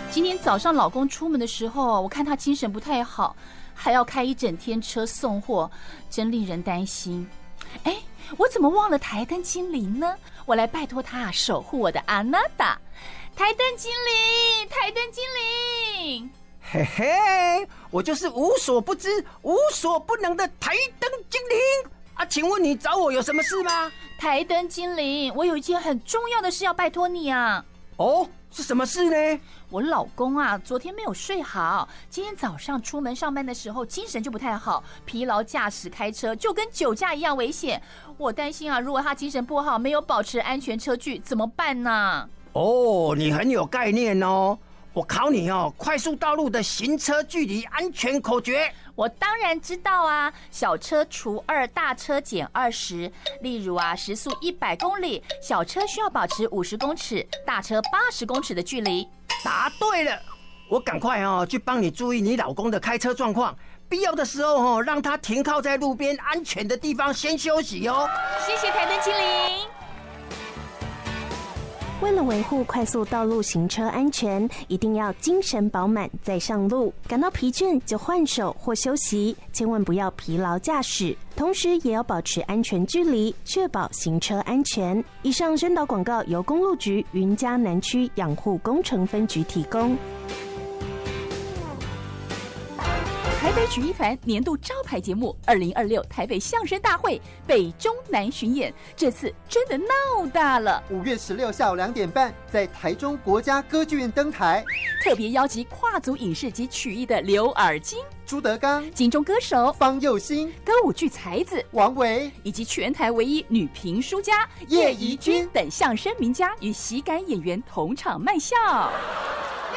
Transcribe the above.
今天早上老公出门的时候，我看他精神不太好，还要开一整天车送货，真令人担心。哎，我怎么忘了台灯精灵呢？我来拜托他守护我的阿娜达。台灯精灵，台灯精灵。 嘿嘿，我就是无所不知、无所不能的台灯精灵啊！请问你找我有什么事吗？ 台灯精灵，我有一件很重要的事要拜托你啊。 哦，是什么事呢？ 我老公啊，昨天没有睡好，今天早上出门上班的时候精神就不太好，疲劳驾驶开车就跟酒驾一样危险。我担心啊，如果他精神不好，没有保持安全车距，怎么办呢？ 哦，你很有概念哦。我考你哦，快速道路的行车距离安全口诀。 我当然知道啊，小车除2，大车减20。例如啊，时速100公里，小车需要保持50公尺，大车80公尺的距离。 答对了，我赶快去帮你注意你老公的开车状况，必要的时候让他停靠在路边安全的地方先休息哦。 谢谢台灯精灵。 为了维护快速道路行车安全，一定要精神饱满再上路，感到疲倦就换手或休息，千万不要疲劳驾驶，同时也要保持安全距离，确保行车安全。以上宣导广告由公路局云嘉南区养护工程分局提供。 台北曲艺团年度招牌节目2026台北相声大会北中南巡演，这次真的闹大了。 5月16下午2点半，在台中国家歌剧院登台， 特别邀集跨族影视及曲艺的刘尔金、 朱德刚、 金钟歌手方佑兴、 歌舞剧才子王维， 以及全台唯一女评书家叶怡君等相声名家与喜感演员同场卖笑。